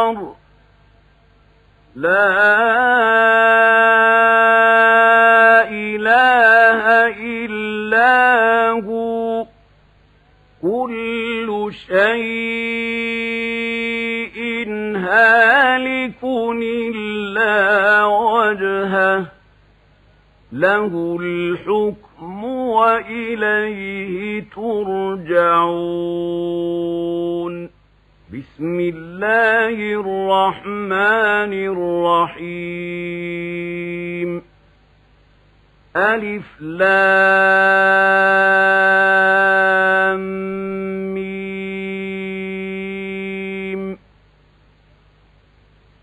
البشر لا إله إلا هو كل شيء هالك إلا وجهه له الحكم وإليه ترجعون بسم الله الرحمن الرحيم ألف لام